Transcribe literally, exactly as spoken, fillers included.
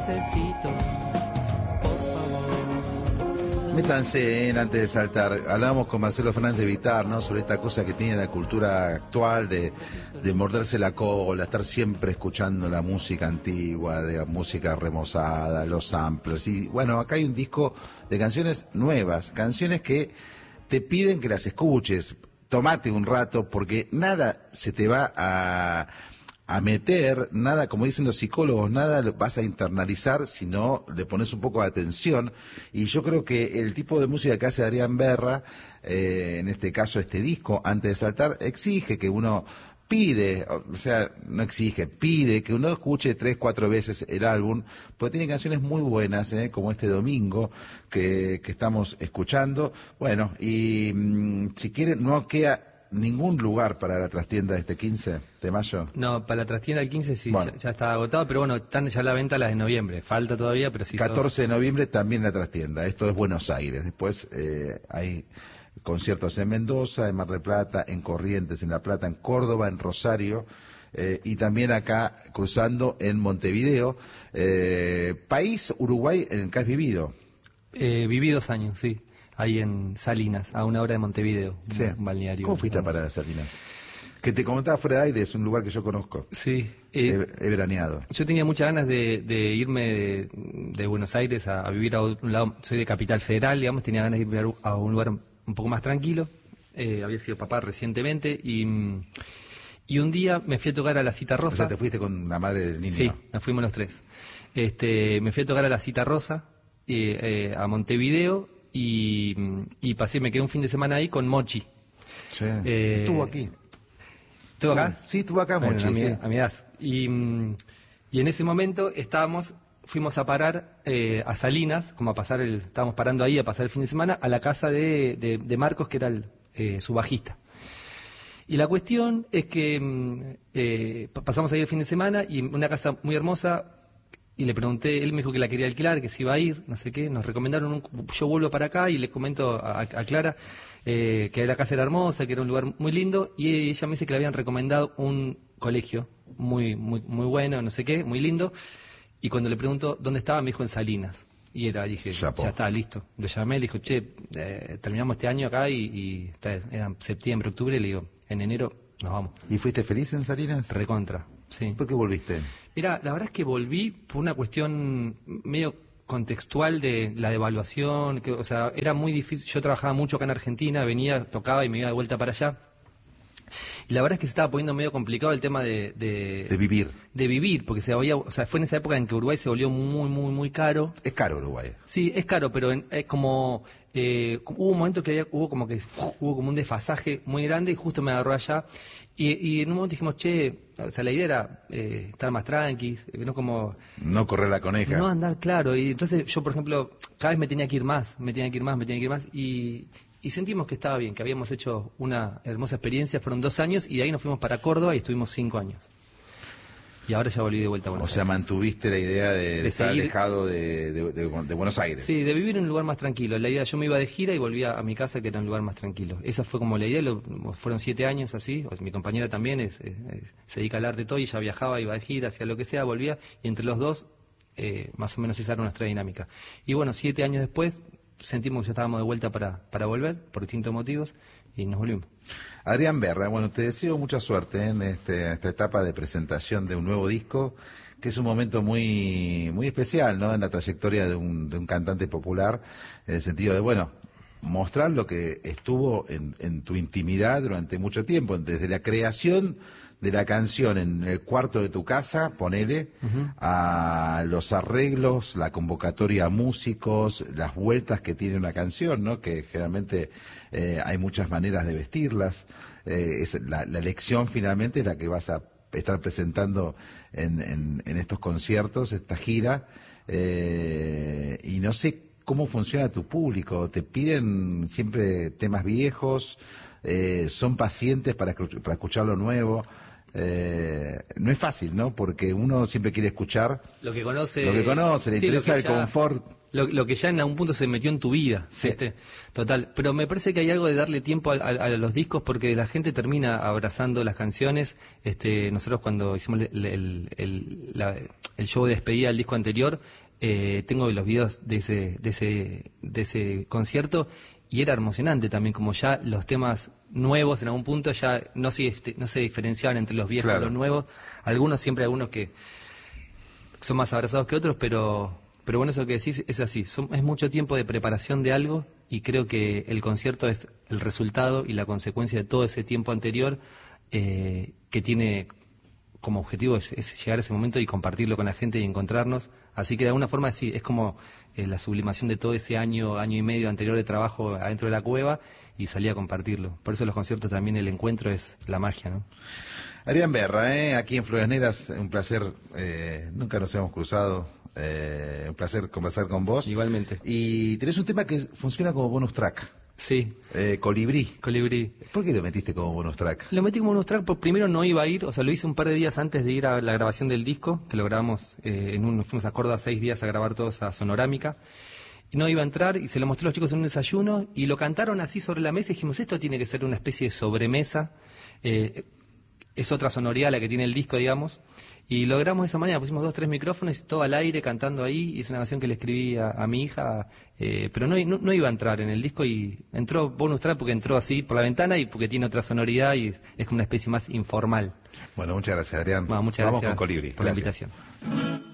necesito. Métanse en antes de saltar. Hablábamos con Marcelo Fernández de Vitar, ¿no? Sobre esta cosa que tiene la cultura actual de, de morderse la cola, estar siempre escuchando la música antigua, de la música remozada, los samplers. Y bueno, acá hay un disco de canciones nuevas, canciones que te piden que las escuches. Tomate un rato, porque nada se te va a... a meter, nada, como dicen los psicólogos, nada lo vas a internalizar si no le pones un poco de atención. Y yo creo que el tipo de música que hace Adrián Berra, eh, en este caso este disco, antes de saltar, exige que uno pide, o sea, no exige, pide que uno escuche tres, cuatro veces el álbum, porque tiene canciones muy buenas, ¿eh? Como este domingo que, que estamos escuchando. Bueno, y mmm, si quieren, no queda ningún lugar para la trastienda de este quince de mayo. No, para la trastienda del quince sí, bueno. ya, ya está agotado, pero bueno, están ya a la venta las de noviembre, falta todavía, pero sí. catorce sos... de noviembre también la trastienda, esto es Buenos Aires, después eh, hay conciertos en Mendoza, en Mar del Plata, en Corrientes, en La Plata, en Córdoba, en Rosario, eh, y también acá cruzando en Montevideo. Eh, país, Uruguay, en el que has vivido. Eh, viví dos años, sí. Ahí en Salinas, a una hora de Montevideo, sí. un balneario. ¿Cómo fuiste hermoso. para Salinas? Que te comentaba fuera de aire, es un lugar que yo conozco. Sí. Eh, he, he veraneado. Yo tenía muchas ganas de, de irme de, de Buenos Aires a, a vivir a un lado, soy de Capital Federal, digamos, tenía ganas de irme a un lugar un poco más tranquilo. Eh, había sido papá recientemente y, y un día me fui a tocar a la Cita Rosa. O sea, te fuiste con la madre del niño. Sí, nos fuimos los tres. Este, me fui a tocar a la Cita Rosa, eh, eh, a Montevideo. Y, y pasé, me quedé un fin de semana ahí con Mochi. Sí. Eh, ¿Estuvo aquí? ¿Estuvo acá? Sí, estuvo acá, bueno, Mochi. a mi, sí. a mi edad. Y, y en ese momento estábamos, fuimos a parar eh, a Salinas, como a pasar el, estábamos parando ahí a pasar el fin de semana, a la casa de, de, de Marcos, que era el, eh, su bajista. Y la cuestión es que eh, pasamos ahí el fin de semana y una casa muy hermosa. Y le pregunté, él me dijo que la quería alquilar, que se iba a ir, no sé qué, nos recomendaron, un, yo vuelvo para acá y le comento a, a Clara eh, que la casa era hermosa, que era un lugar muy lindo, y ella me dice que le habían recomendado un colegio muy muy muy bueno, no sé qué, muy lindo, y cuando le pregunto dónde estaba, me dijo en Salinas, y era, dije, Chapó. Ya está, listo. Lo llamé, le dijo, che, eh, terminamos este año acá y, y está, era septiembre, octubre, le digo, en enero nos vamos. ¿Y fuiste feliz en Salinas? Recontra, sí. ¿Por qué volviste? Mira, la verdad es que volví por una cuestión medio contextual de la devaluación, que, o sea, era muy difícil. Yo trabajaba mucho acá en Argentina, venía, tocaba y me iba de vuelta para allá. Y la verdad es que se estaba poniendo medio complicado el tema de... De, de vivir. De vivir, porque se volvía, o sea, fue en esa época en que Uruguay se volvió muy, muy, muy caro. Es caro Uruguay. Sí, es caro, pero en, es como... Eh, hubo un momento que había, hubo como que hubo como un desfasaje muy grande y justo me agarró allá. Y, y en un momento dijimos, che, o sea, la idea era eh, estar más tranquis, no como... No correr la coneja. No andar, claro. Y entonces yo, por ejemplo, cada vez me tenía que ir más, me tenía que ir más, me tenía que ir más. Y... Y sentimos que estaba bien, que habíamos hecho una hermosa experiencia, fueron dos años y de ahí nos fuimos para Córdoba y estuvimos cinco años. Y ahora ya volví de vuelta a Buenos Aires. O sea, mantuviste la idea de, de estar seguir... alejado de, de, de, de Buenos Aires. Sí, de vivir en un lugar más tranquilo. La idea, yo me iba de gira y volvía a mi casa, que era un lugar más tranquilo. Esa fue como la idea, lo, fueron siete años así. O sea, mi compañera también es, es, es, se dedica al arte todo y ella viajaba, iba de gira, hacía lo que sea, volvía. Y entre los dos, eh, más o menos esa era nuestra dinámica. Y bueno, siete años después... sentimos que ya estábamos de vuelta para, para volver, por distintos motivos, y nos volvimos. Adrián Berra, bueno, te deseo mucha suerte en este, esta etapa de presentación de un nuevo disco, que es un momento muy muy especial, ¿no?, en la trayectoria de un, de un cantante popular, en el sentido de, bueno, mostrar lo que estuvo en, en tu intimidad durante mucho tiempo, desde la creación de la canción en el cuarto de tu casa, ponele, uh-huh, a los arreglos, la convocatoria a músicos, las vueltas que tiene una canción, ¿no?, que generalmente eh, hay muchas maneras de vestirlas. Eh, es la, la elección finalmente es la que vas a estar presentando en, en, en estos conciertos, esta gira, eh, y no sé cómo funciona tu público. ¿Te piden siempre temas viejos? Eh, ¿Son pacientes para, para escuchar lo nuevo? Eh, no es fácil, ¿no? Porque uno siempre quiere escuchar lo que conoce, lo que conoce, le sí, interesa el ya, confort. Lo, lo que ya en algún punto se metió en tu vida, Sí. ¿viste? Total. Pero me parece que hay algo de darle tiempo a, a, a los discos porque la gente termina abrazando las canciones. Este, nosotros cuando hicimos el, el, el, la, el show de despedida del disco anterior, eh, tengo los videos de ese, de ese, de ese concierto. Y era emocionante también, como ya los temas nuevos en algún punto ya no se, no se diferenciaban entre los viejos Claro. y los nuevos. Algunos, siempre algunos que son más abrazados que otros, pero pero bueno, eso que decís es así. Son, es mucho tiempo de preparación de algo y creo que el concierto es el resultado y la consecuencia de todo ese tiempo anterior eh, que tiene como objetivo es, es llegar a ese momento y compartirlo con la gente y encontrarnos. Así que de alguna forma sí, es como eh, la sublimación de todo ese año, año y medio anterior de trabajo adentro de la cueva y salí a compartirlo. Por eso los conciertos también, el encuentro es la magia, ¿no? Adrián Berra, ¿eh? Aquí en Flores Negras, un placer, eh, nunca nos hemos cruzado, eh, un placer conversar con vos. Igualmente. Y tenés un tema que funciona como bonus track, Sí, eh, Colibrí. Colibrí. ¿Por qué lo metiste como bonus track? Lo metí como bonus track porque primero no iba a ir, o sea, lo hice un par de días antes de ir a la grabación del disco, que lo grabamos eh, en un, nos fuimos a Córdoba seis días a grabar todos a Sonorámica. Y no iba a entrar y se lo mostré a los chicos en un desayuno y lo cantaron así sobre la mesa y dijimos, esto tiene que ser una especie de sobremesa. Eh, es otra sonoridad la que tiene el disco, digamos. Y logramos de esa manera, pusimos dos, tres micrófonos, todo al aire, cantando ahí. Y es una canción que le escribí a, a mi hija, eh, pero no, no, no iba a entrar en el disco y entró bonus track porque entró así por la ventana y porque tiene otra sonoridad y es, es como una especie más informal. Bueno, muchas gracias, Adrián. Bueno, muchas Vamos gracias con Colibrí. por la Gracias. invitación.